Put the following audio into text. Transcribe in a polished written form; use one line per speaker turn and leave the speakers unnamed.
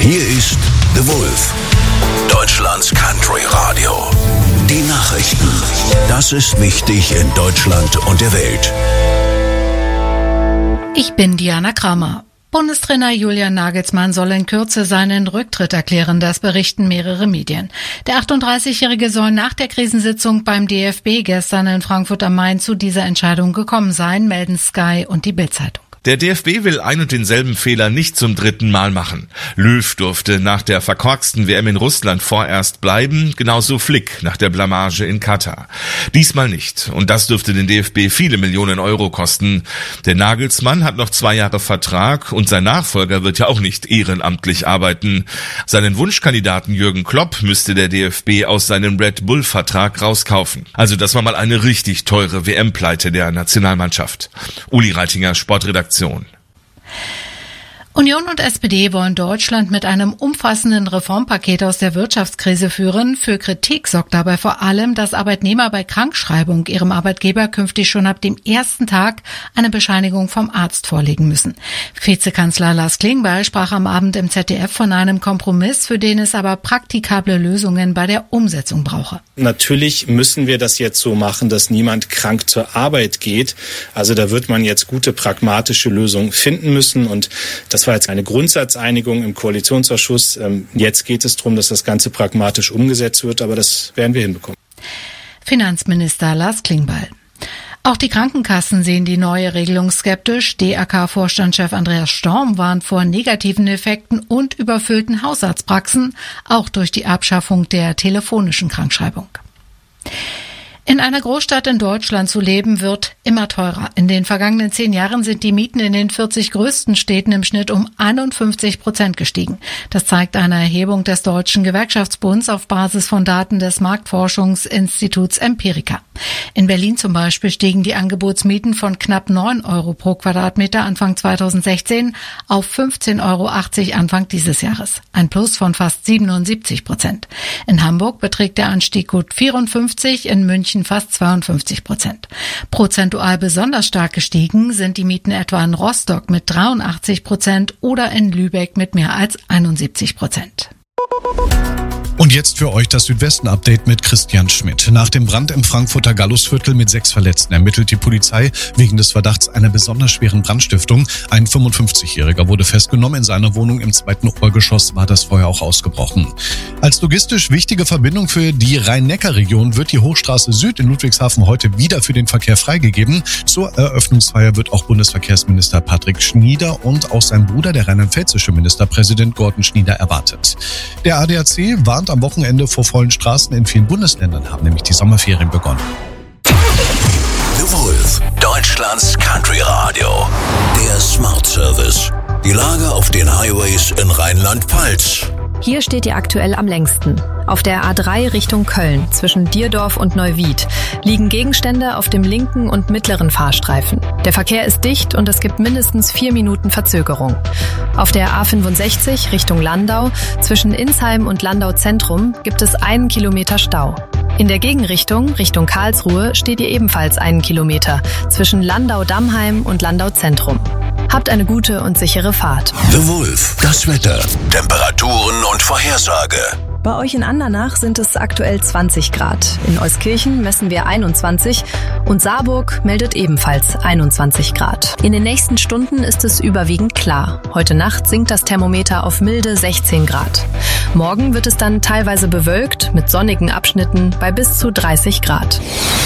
Hier ist The Wolf, Deutschlands Country Radio. Die Nachrichten. Das ist wichtig in Deutschland und der Welt.
Ich bin Diana Kramer. Bundestrainer Julian Nagelsmann soll in Kürze seinen Rücktritt erklären, das berichten mehrere Medien. Der 38-Jährige soll nach der Krisensitzung beim DFB gestern in Frankfurt am Main zu dieser Entscheidung gekommen sein, melden Sky und die Bild-Zeitung.
Der DFB will ein und denselben Fehler nicht zum dritten Mal machen. Löw durfte nach der verkorksten WM in Russland vorerst bleiben, genauso Flick nach der Blamage in Katar. Diesmal nicht. Und das dürfte den DFB viele Millionen Euro kosten. Der Nagelsmann hat noch 2 Jahre Vertrag und sein Nachfolger wird ja auch nicht ehrenamtlich arbeiten. Seinen Wunschkandidaten Jürgen Klopp müsste der DFB aus seinem Red Bull-Vertrag rauskaufen. Also das war mal eine richtig teure WM-Pleite der Nationalmannschaft. Uli Reitinger, Sportredaktion.
Union und SPD wollen Deutschland mit einem umfassenden Reformpaket aus der Wirtschaftskrise führen. Für Kritik sorgt dabei vor allem, dass Arbeitnehmer bei Krankschreibung ihrem Arbeitgeber künftig schon ab dem ersten Tag eine Bescheinigung vom Arzt vorlegen müssen. Vizekanzler Lars Klingbeil sprach am Abend im ZDF von einem Kompromiss, für den es aber praktikable Lösungen bei der Umsetzung brauche.
Natürlich müssen wir das jetzt so machen, dass niemand krank zur Arbeit geht. Also da wird man jetzt gute pragmatische Lösungen finden müssen und das war jetzt eine Grundsatzeinigung im Koalitionsausschuss. Jetzt geht es darum, dass das Ganze pragmatisch umgesetzt wird, aber das werden wir hinbekommen.
Finanzminister Lars Klingbeil. Auch die Krankenkassen sehen die neue Regelung skeptisch. DRK-Vorstandschef Andreas Storm warnt vor negativen Effekten und überfüllten Hausarztpraxen, auch durch die Abschaffung der telefonischen Krankschreibung. In einer Großstadt in Deutschland zu leben wird immer teurer. In den vergangenen 10 Jahren sind die Mieten in den 40 größten Städten im Schnitt um 51% gestiegen. Das zeigt eine Erhebung des Deutschen Gewerkschaftsbunds auf Basis von Daten des Marktforschungsinstituts Empirica. In Berlin zum Beispiel stiegen die Angebotsmieten von knapp 9 Euro pro Quadratmeter Anfang 2016 auf 15,80 Euro Anfang dieses Jahres. Ein Plus von fast 77%. In Hamburg beträgt der Anstieg gut 54, in München fast 52%. Prozentual besonders stark gestiegen sind die Mieten etwa in Rostock mit 83% oder in Lübeck mit mehr als 71%.
Und jetzt für euch das Südwesten-Update mit Christian Schmidt. Nach dem Brand im Frankfurter Gallusviertel mit 6 Verletzten ermittelt die Polizei wegen des Verdachts einer besonders schweren Brandstiftung. Ein 55-Jähriger wurde festgenommen. In seiner Wohnung im 2. Obergeschoss war das Feuer auch ausgebrochen. Als logistisch wichtige Verbindung für die Rhein-Neckar-Region wird die Hochstraße Süd in Ludwigshafen heute wieder für den Verkehr freigegeben. Zur Eröffnungsfeier wird auch Bundesverkehrsminister Patrick Schnieder und auch sein Bruder, der rheinland-pfälzische Ministerpräsident Gordon Schnieder, erwartet. Der ADAC warnt am Wochenende vor vollen Straßen. In vielen Bundesländern haben nämlich die Sommerferien begonnen.
The Wolf, Deutschlands Country Radio. Der Smart Service. Die Lage auf den Highways in Rheinland-Pfalz.
Hier steht ihr aktuell am längsten. Auf der A3 Richtung Köln, zwischen Dierdorf und Neuwied, liegen Gegenstände auf dem linken und mittleren Fahrstreifen. Der Verkehr ist dicht und es gibt mindestens 4 Minuten Verzögerung. Auf der A65 Richtung Landau, zwischen Insheim und Landau Zentrum, gibt es 1 Kilometer Stau. In der Gegenrichtung, Richtung Karlsruhe, steht ihr ebenfalls 1 Kilometer, zwischen Landau-Dammheim und Landau Zentrum. Habt eine gute und sichere Fahrt.
The Wolf, das Wetter, Temperaturen und Vorhersage.
Bei euch in Andernach sind es aktuell 20 Grad. In Euskirchen messen wir 21 und Saarburg meldet ebenfalls 21 Grad. In den nächsten Stunden ist es überwiegend klar. Heute Nacht sinkt das Thermometer auf milde 16 Grad. Morgen wird es dann teilweise bewölkt mit sonnigen Abschnitten bei bis zu 30 Grad.